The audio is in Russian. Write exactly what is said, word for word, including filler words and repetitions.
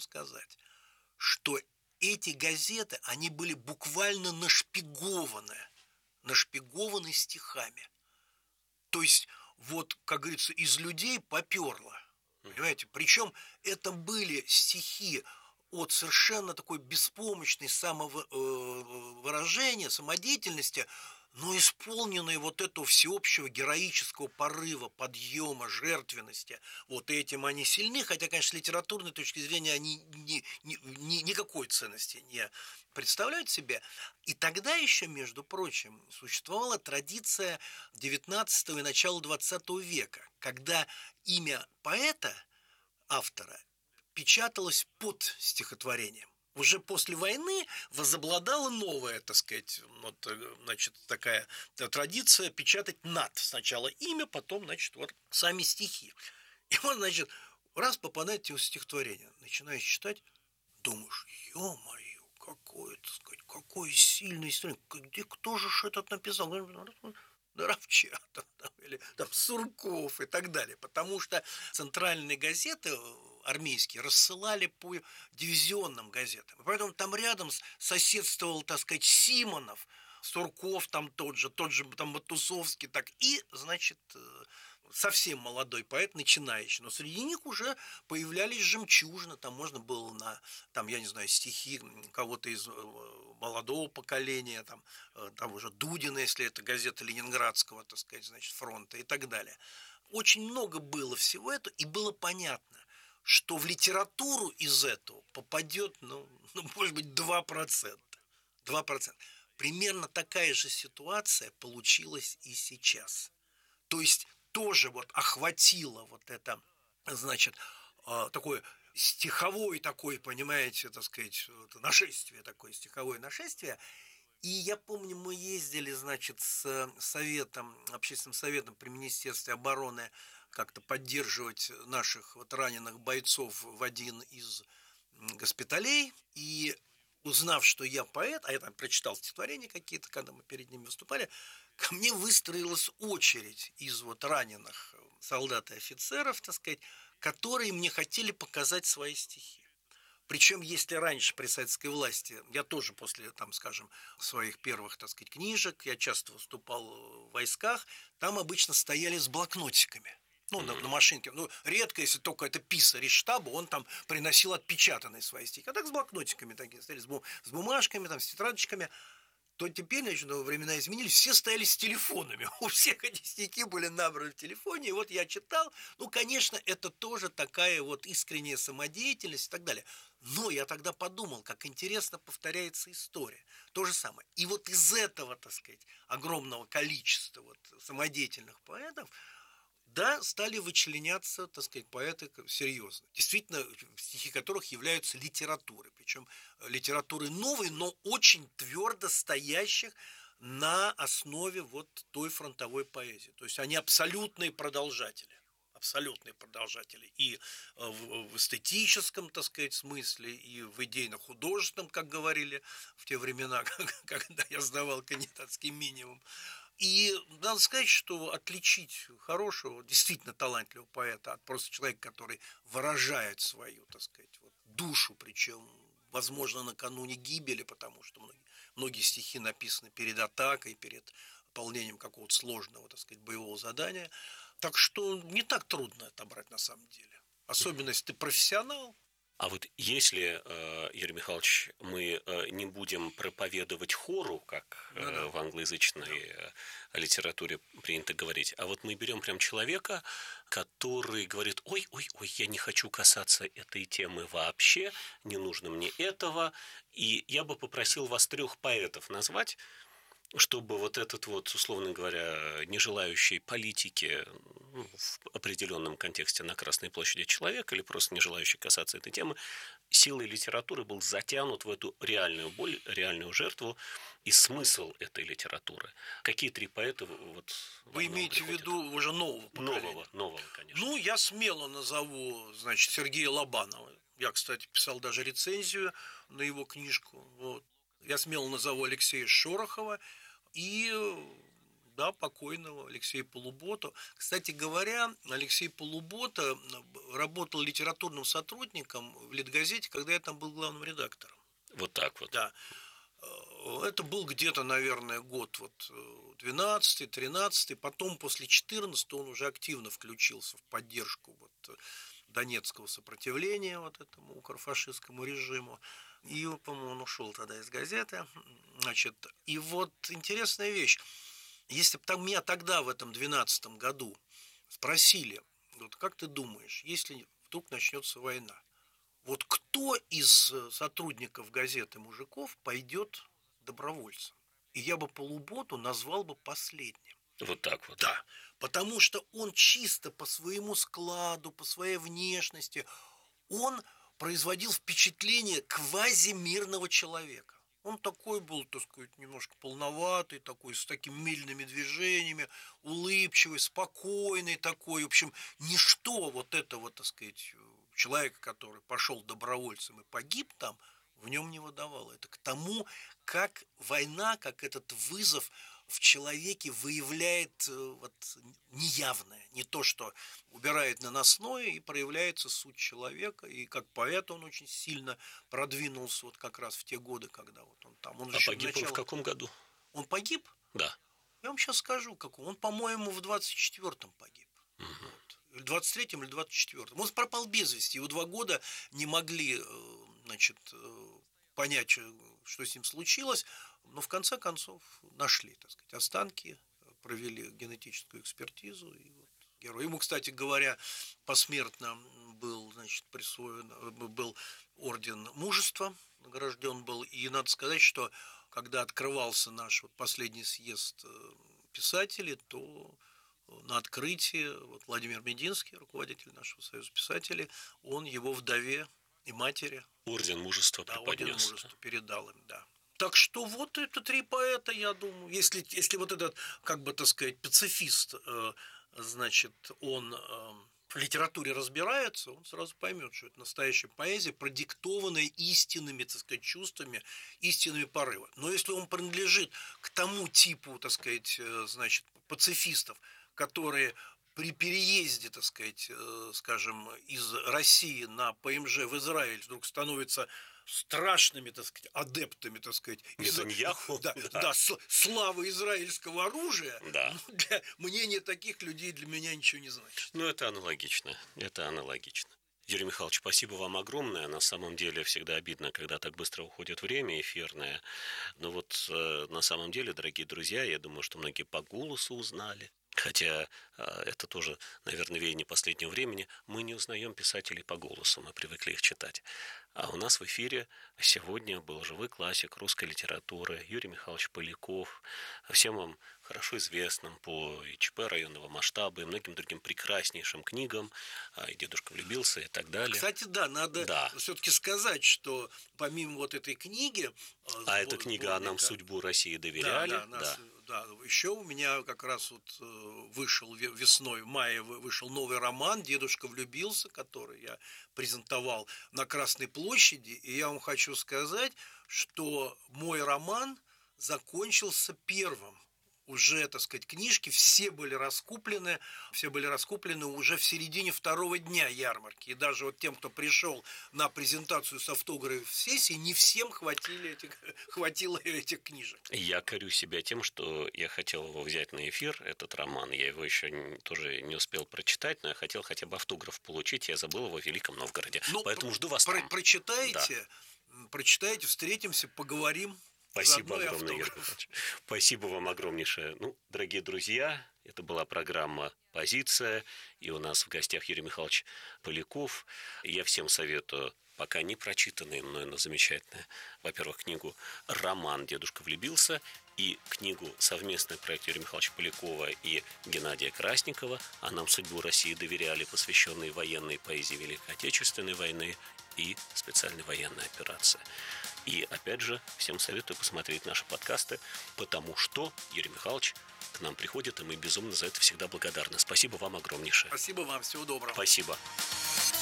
сказать, что эти газеты, они были буквально нашпигованы, нашпигованы стихами. То есть, вот, как говорится, из людей поперло. Понимаете? Причем это были стихи от совершенно такой беспомощной самовыражения, самодеятельности, но исполненные вот этого всеобщего героического порыва, подъема, жертвенности. Вот этим они сильны, хотя, конечно, с литературной точки зрения они ни, ни, ни, никакой ценности не представляют себе. И тогда еще, между прочим, существовала традиция девятнадцатого и начала двадцатого века, когда имя поэта, автора, печаталось под стихотворением. Уже после войны возобладала новая, так сказать, вот, значит, такая традиция печатать над сначала имя, потом, значит, вот сами стихи. И вот, значит, раз попадаете в стихотворение, начинаешь читать, думаешь, ё-моё, какое, так сказать, какое сильное стихотворение, где, кто же этот написал? Равчатов там, или там Сурков и так далее, потому что центральные газеты армейские рассылали по дивизионным газетам. Поэтому там рядом соседствовал, так сказать, Симонов, Сурков там тот же, тот же там Матусовский, так, и, значит, совсем молодой поэт, начинающий, но среди них уже появлялись жемчужины, там можно было на, там, я не знаю, стихи кого-то из молодого поколения, там, того же Дудина, если это газета Ленинградского, так сказать, значит, фронта и так далее. Очень много было всего этого, и было понятно, что в литературу из этого попадет, ну, ну может быть, два процента. два процента. Примерно такая же ситуация получилась и сейчас. То есть тоже вот охватило вот это, значит, такое стиховое такое, понимаете, так сказать, нашествие, такое стиховое нашествие. И я помню, мы ездили, значит, с советом, общественным советом при Министерстве обороны как-то поддерживать наших вот раненых бойцов в один из госпиталей. И узнав, что я поэт, а я там прочитал стихотворения какие-то, когда мы перед ними выступали, ко мне выстроилась очередь из вот раненых солдат и офицеров, так сказать, которые мне хотели показать свои стихи. Причем, если раньше при советской власти, я тоже после, там, скажем, своих первых, так сказать, книжек, я часто выступал в войсках, там обычно стояли с блокнотиками. Ну, на, на машинке. Ну, редко, если только это писарь из штаба, он там приносил отпечатанные свои стихи. А так с блокнотиками такие стояли, с, бум, с бумажками, там, с тетрадочками. То теперь, значит, времена изменились, все стояли с телефонами. У всех эти стихи были набраны в телефоне. И вот я читал. Ну, конечно, это тоже такая вот искренняя самодеятельность и так далее. Но я тогда подумал, как интересно повторяется история. То же самое. И вот из этого, так сказать, огромного количества вот самодеятельных поэтов, да, стали вычленяться, так сказать, поэты серьезно. Действительно, стихи которых являются литературой. Причем литературой новой, но очень твердо стоящих на основе вот той фронтовой поэзии. То есть они абсолютные продолжатели. Абсолютные продолжатели. И в эстетическом, так сказать, смысле, и в идейно-художественном, как говорили в те времена, когда я сдавал кандидатский минимум. И надо сказать, что отличить хорошего, действительно талантливого поэта от просто человека, который выражает свою, так сказать, вот, душу, причем, возможно, накануне гибели, потому что многие, многие стихи написаны перед атакой, перед выполнением какого-то сложного, так сказать, боевого задания. Так что не так трудно отобрать на самом деле. Особенно, если ты профессионал. А вот если, Юрий Михайлович, мы не будем проповедовать хору, как ну, да. в англоязычной да. литературе принято говорить, а вот мы берем прям человека, который говорит, ой, ой, ой, я не хочу касаться этой темы вообще, не нужно мне этого, и я бы попросил вас трех поэтов назвать, чтобы вот этот вот, условно говоря, не желающий политики ну, в определенном контексте на Красной площади человек или просто не желающий касаться этой темы, силой литературы был затянут в эту реальную боль, реальную жертву и смысл этой литературы. Какие три поэта вот вы имеете в виду уже нового поколения? Нового, нового, конечно. Ну, я смело назову, значит, Сергея Лобанова. Я, кстати, писал даже рецензию на его книжку. Вот. Я смело назову Алексея Шорохова и да, покойного Алексея Полубота. Кстати говоря, Алексей Полубота работал литературным сотрудником в Литгазете, когда я там был главным редактором. Вот так вот. Да. Это был где-то, наверное, год вот двенадцатый, тринадцатый. Потом, после четырнадцатого, он уже активно включился в поддержку вот донецкого сопротивления вот этому укрофашистскому режиму. И, по-моему, он ушел тогда из газеты. Значит, и вот интересная вещь. Если бы там меня тогда, в этом двенадцатом году, спросили, вот как ты думаешь, если вдруг начнется война, вот кто из сотрудников газеты «Мужиков» пойдет добровольцем? И я бы Полуботу назвал бы последним. Вот так вот. Да, потому что он чисто по своему складу, по своей внешности, он производил впечатление квазимирного человека. Он такой был, так сказать, немножко полноватый, такой, с такими медленными движениями, улыбчивый, спокойный такой. В общем, ничто вот этого, так сказать, человека, который пошел добровольцем и погиб там, в нем не выдавало. Это к тому, как война, как этот вызов в человеке выявляет вот неявное, не то, что убирает наносное, и проявляется суть человека. И как поэт он очень сильно продвинулся вот как раз в те годы, когда вот он там. Он а погиб начала... он в каком году? Он погиб? Да. Я вам сейчас скажу, какой. Он, по-моему, в двадцать четвёртом погиб. Угу. Вот. Или двадцать третьем, или двадцать четвёртом. Он пропал без вести. Его два года не могли, значит, понять, что с ним случилось. Но в конце концов нашли, так сказать, останки, провели генетическую экспертизу. И вот герой. Ему, кстати говоря, посмертно был, значит, присвоен, был орден мужества, награжден был. И надо сказать, что когда открывался наш вот последний съезд писателей, то на открытии вот Владимир Мединский, руководитель нашего союза писателей, он его вдове и матери орден мужества да, преподнес. Орден мужества передал им, да. Так что вот это три поэта, я думаю. Если, если вот этот, как бы, так сказать, пацифист, э, значит, он э, в литературе разбирается, он сразу поймет, что это настоящая поэзия, продиктованная истинными, так сказать, чувствами, истинными порывами. Но если он принадлежит к тому типу, так сказать, э, значит, пацифистов, которые при переезде, так сказать, э, скажем, из России на ПМЖ в Израиль вдруг становятся страшными, так сказать, адептами, так сказать, Нетаньяху, да, да. да, славы израильского оружия, да. Для мнения таких людей для меня ничего не значит. Ну, это аналогично, это аналогично. Юрий Михайлович, спасибо вам огромное. На самом деле всегда обидно, когда так быстро уходит время эфирное. Но вот э, на самом деле, дорогие друзья, я думаю, что многие по голосу узнали. Хотя э, это тоже, наверное, веяние последнего времени. Мы не узнаем писателей по голосу, мы привыкли их читать. А у нас в эфире сегодня был живой классик русской литературы Юрий Михайлович Поляков. Всем вам хорошо известным по ИЧП районного масштаба и многим другим прекраснейшим книгам. И «Дедушка влюбился» и так далее. Кстати, да, надо да. все-таки сказать, что помимо вот этой книги... А эта книга «А нам судьбу России доверяли». Да, да, нас, да. Да, еще у меня как раз вот вышел весной, в мае вышел новый роман «Дедушка влюбился», который я презентовал на Красной площади. И я вам хочу сказать, что мой роман закончился первым. Уже, так сказать, книжки все были раскуплены, все были раскуплены уже в середине второго дня ярмарки. И даже вот тем, кто пришел на презентацию с автограф-сессией, не всем хватили этих, хватило этих книжек. Я корю себя тем, что я хотел его взять на эфир, этот роман. Я его еще тоже не успел прочитать, но я хотел хотя бы автограф получить. Я забыл его в Великом Новгороде. Ну, Поэтому жду вас про- там. Прочитайте, да. прочитайте, встретимся, поговорим. Спасибо огромное, Юрий Михайлович. Спасибо вам огромнейшее. Ну, дорогие друзья, это была программа «Позиция», и у нас в гостях Юрий Михайлович Поляков. Я всем советую, пока не прочитанную мной, но замечательную, во-первых, книгу «Роман. Дедушка влюбился» и книгу «Совместный проект Юрия Михайловича Полякова и Геннадия Красникова «А нам судьбу России доверяли», посвященные военной поэзии Великой Отечественной войны и специальной военной операции. И, опять же, всем советую посмотреть наши подкасты, потому что Юрий Михайлович к нам приходит, и мы безумно за это всегда благодарны. Спасибо вам огромнейшее. Спасибо вам, всего доброго. Спасибо.